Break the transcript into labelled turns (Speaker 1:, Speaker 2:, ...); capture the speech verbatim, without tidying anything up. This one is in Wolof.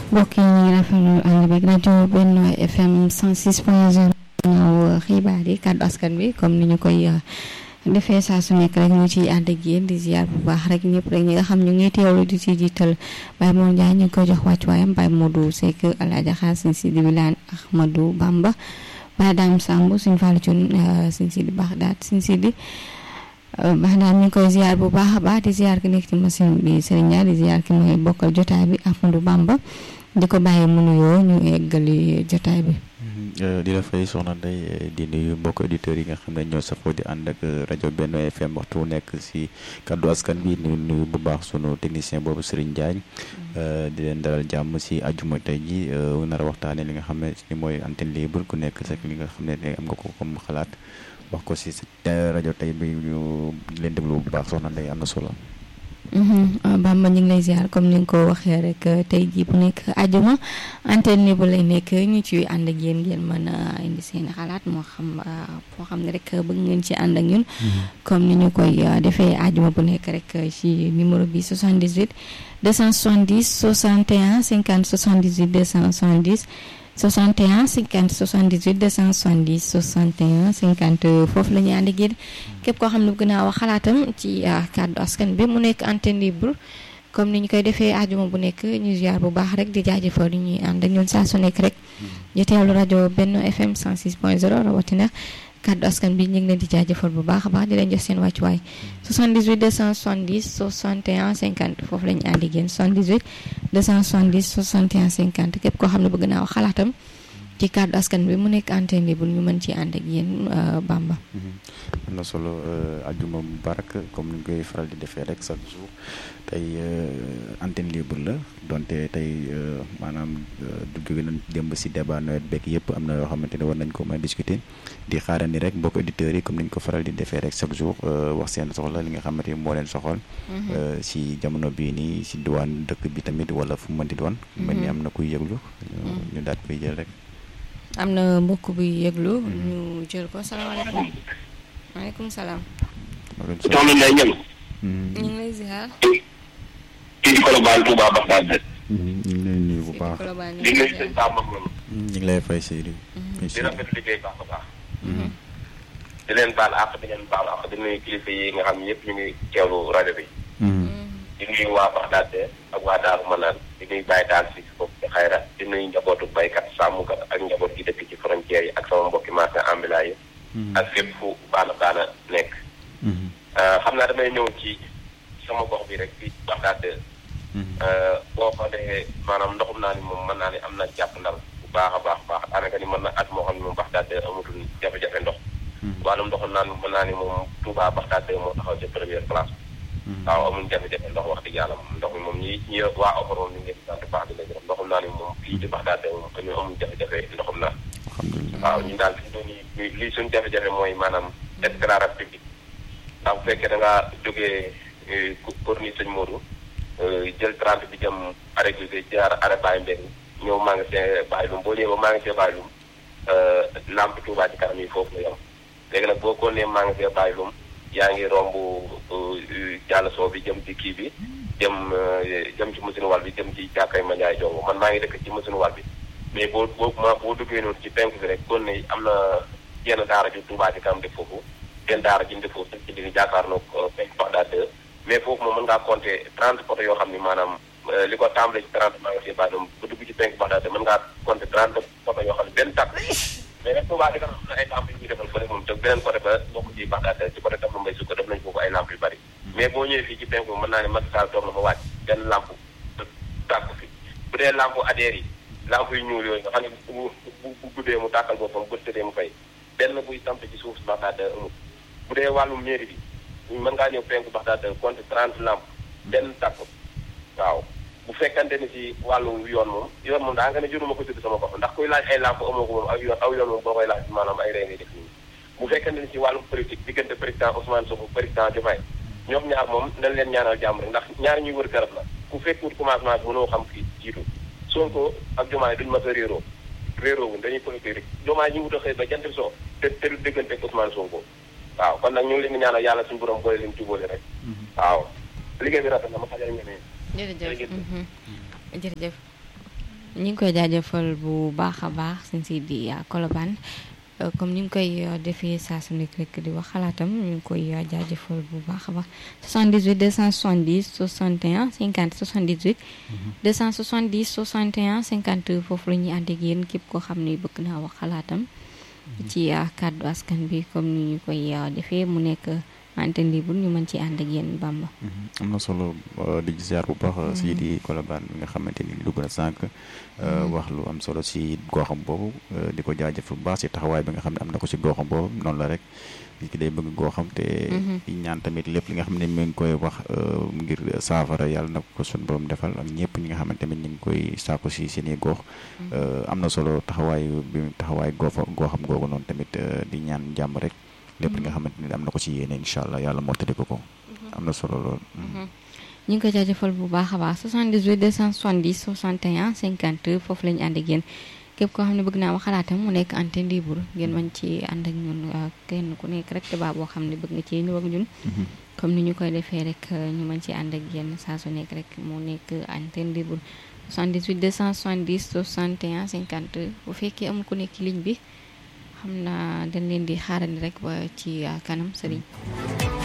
Speaker 1: mbokk yi ñu ngi rafetlu ànd bi rajo Benno F M cent six point zéro ñëw xibaar yi kàddu askan bi comme ni ñu koy defee saa su nekk rek ñu ciy ànd ak yéen di ziar bu baax rek ñëpp rek ñi nga xam ñu ngi teewlu di ci jiital Baye Modou Ndiaye ñu ngi koy jox wàccuwaayam Baye Modou Seck Alaaji Xaasin Sidi Wilane Ahmadou Bamba Baye Dame Samb Sëñ Fallu Cuun Sëñ Sidi Baxdaat Sëñ Sidi Baxdaat ñu ngi koy ziar bu baax a baax di ziar ki nekk ci machine bi Serigne Ndiaye di ziar ki mooy bokkal jotaay bi Ahmadou Bamba di ko bàyyi mu nuyoo ñu eggali jotaay bi.
Speaker 2: di la fay soxna Ndeye di nuyu mbokk auditeurs yi nga xam ne ñoo safoo di ànd ak rajo Benno F M waxtu nekk si kaddu askan bi nuyu nuyu bu baax sunu technicien boobu Serigne Diagne di leen dalal jàmm si ajuma tey ji nar a waxtaanee li nga xam ne ni mooy antenne libre ku nekk sax li nga xam ne am nga ko comme xalaat wax ko si rajo tey bi ñu leen déglu bu baax soxna Ndeye am na solo.
Speaker 1: Bamba ñu ngi lay ziar comme ni nga ko waxee rek tey jii bu nekk ajuma antenne bu lay nekk ñu ci ànd ak yéen ngeen mën a indi seen xalaat moo xam foo xam ne rek bëgg ngeen ci ànd ak ñun. comme ni ñu koy defee ajuma bu nekk rek ci numéro bi soixante-dix-huit deux cent soixante-dix soixante et un cinquante soixante-dix-huit deux cent soixante-dix soixante et un cinquante soixante-dix-huit deux cent soixante-dix soixante et un cinquante foofu la ñuy ànd ak yéen képp koo xam ne bëgg naa wax xalaatam ci kàddu askan bi mu nekk antenne libre comme ni ñu koy defee ajuma bu nekk ñu ziar bu baax rek di jaajëfal li ñuy ànd ak ñun saa su nekk rek di teewlu rajo Benno F M cent six point zéro rawatina kàddu askan bi ñu ngi leen di jaajëfal bu baax a baax di leen jox seen wàccuwaay soixante-dix-huit deux cent soixante-dix soixante et un cinquante foofu la ñu ànd ak yéen soixante-dix-huit deux cent soixante-dix soixante et un cinquante képp koo xam ne bëgg naa wax xalaatam ci kàddu askan bi mu nekk antenne libre ñu mën ci ànd ak yéen Bamba.
Speaker 2: am na solo ajuma mubarak comme ni ñu koy faral di defee rek chaque jour tey antenne libre la donte tey maanaam du jóge nañ démb si débat nawet beeg yëpp am na yoo xamante ne war nañ ko mën a discuter di xaarandi rek mbokk auditeurs yi comme ni ñu ko faral di defee rek chaque jour wax seen soxla li nga xamante ni moo leen soxal. si jamono bii nii si diwaan dëkk bi tamit wala fu mu mën di doon. mel ni am na kuy yëglu. ñu daal koy jël rek.
Speaker 1: am na mbokk buy yëglu ñu jël ko salaamaaleykum maaleykum salaam.
Speaker 3: soxna Ndeye Niang.
Speaker 1: ñu ngi lay ziar.
Speaker 3: kii di Colobane Touba Baxdaad.
Speaker 2: ñu ngi lay nuyu bu baax.
Speaker 3: di nuyu sëñ Bamba moom.
Speaker 2: ñu ngi lay fay Seydou.
Speaker 3: di rafetlu liggéey baax a baax. di leen baal àq di leen baal àq di nuyu kilifa yi nga xam ne ñëpp ñu ngi teewlu rajo bi. di nuyu waa Baxdaad ak waa Daaru Manaan di nuyu Baye Daal si foofu ci xayra di nuyu njabootu baykat sàmmkat ak njaboot gi dëkk ci frontière yi ak sama mbokki marchand ambulant yi. ak fépp fu baana baana nekk. xam naa damay ñëw ci sama gox bi rek fii Baxdaad. boo xoolee maanaam ndoxum naa ni moom mën naa ni am na jàpp ndal bu baax a baax baax daanaka ni mën na at moo xam ne moom Baxdaad amatul jafe-jafe ndox. wàllum ndoxum naan mën naa ni moom Touba Baxdaad moo taxaw ci première place. waaw amuñ jafe-jafe ndox wax dëgg yàlla moom ndox mi moom ñi ñi waa Ofar moom ñu ngi leen di sant baax di la gërëm ndoxum naa ni moom fii ci Baxdaad moom ñu amuñ jafe-jafe ndoxum naan. waaw ñun daal fi doon yi lii suñu jafe-jafe mooy maanaam éclairage public ndax bu fekkee da ngaa jógee corniche Sëñ Modou jël trente bi jëm arrêt bi jaar arrêt Baye Mbeng ñëw magasin Baye Loum boo ñëwee ba magasin Baye Loum lampe Touba ci kanam yi foofu la yam léegi nag boo ko nee magasin Baye Loum yaa ngi romb jàll soo bi jëm ci kii bi jëm jëm ci machine wal bi jëm ci jàkkay ma Njaay jongo man maa ngi dëkk ci machine wal bi mais boo boo ma boo duggee noonu ci penk bi rek kon ne am na yenn daara ju Touba ci kanam def foofu benn daara ji def foofu ci li jàkkaarloo penk Baxdaad mais foofu moom mën ngaa compter trente poto yoo xam ni maanaam li ko tàmbalee ci trente magasin Baye Loum ba dugg ci penk Baxdaad mën ngaa compter trente poto yoo xam ne benn tàkk mais nag Touba di nga xam ne ay lamp yu ñuy defal fële moom te beneen côté ba bokk ci Baxdaad ci côté Taflu Mbay su ko def nañ foofu ay lamp yu bari mais boo ñëwee fii ci penk bi mën naa ne Macky Sall toog na ba wàcc benn lamp tàkk fi bu dee lamp adhère yi lamp yu ñuul yooyu nga xam ne bu bu guddee mu tàkkal boppam bu tëddee mu fay benn buy samp ci suuf Baxdaad amul bu dee wàllum mairie bi mën ngaa ñëw penk Baxdaad compte trente lamp benn tàkk waaw bu fekkante ni si wàllu yoon moom yoon moom daa nga ne juruma ko tudd sama bopp ndax kuy laaj ay lamp amoo ko moom ak yoon aw yoon moom boo koy laaj maanaam ay rey ngay def nii bu fekkante ni si wàllum politique diggante président Ousmane Sonko président Diomaye ñoom ñaar moom dañ leen ñaanal jàmm rek ndax ñaar ñuy wër garab la ku fekkut commencement bi mënoo xam kii jiitu Sonko ak Diomaye duñu mas a réeroo réeroo wuñ dañuy politique rek Diomaye ñu wut a xëy ba jant soo te te du diggante ak Ousmane Sonko waaw kon nag ñu ngi leen di ñaanal yàlla suñu borom boole leen jubóole rek waaw liggéey bi rafet na ma xajal ñeneen
Speaker 1: jërëjëf jërëjëf ñu ngi koy jaajëfal bu baax a baax sëñ Sidi Colobane comme ni ñu koy defee saa su nekk rek di wax xalaatam ñu ngi koy jaajëfal bu baax a baax soixante-dix-huit deux cent soixante-dix soixante et un cinquante soixante-dix-huit deux cent soixante-dix soixante et un cinquante foofu la ñuy ànd ak yéen képp koo xam ne bëgg naa wax xalaatam ci kàddu askan bi comme ni ñu koy defee mu nekk antenne libre ñu mën ci ànd ak yéen Bamba.
Speaker 2: am na solo di ziar bu baax Sidi Colobane bi nga xamante ni dugg na sànq wax lu am solo si goxam boobu di ko jaajëf bu baax si taxawaay bi nga xam ne am na ko si goxam boobu noonu la rek nit ki day bëgg goxam te ñaan tamit lépp li nga xam ne mi ngi koy wax ngir saafara yàlla na ko suñu borom defal ak ñëpp ñi nga xam ne tamit ñu ngi koy saako si seeni gox am na solo taxawaay bi taxawaay goofa goxam googu noonu tamit di ñaan jàmm rek lépp li nga xamante ni am na ko ci yéene incha allah yàlla mottali ko ko am na solo lool.
Speaker 1: ñu ngi ko jaajëfal bu baax a baax soixante-dix-huit deux cent soixante-dix soixante et un cinquante foofu la ñu ànd ak yéen képp koo xam ne bëgg naa wax xalaatam mu nekk antenne libre ngeen mën ci ànd ak ñun kenn ku nekk rek débat boo xam ne bëgg nga ci ñëw ak ñun. comme ni ñu koy defee rek ñu mën ci ànd ak yéen saa su nekk rek mu nekk antenne libre soixante-dix-huit deux cent soixante-dix soixante et un cinquante bu fekkee amul ku nekk ci ligne bi. xam naa dañ leen di xaarandi rek ba ci kanam sëriñ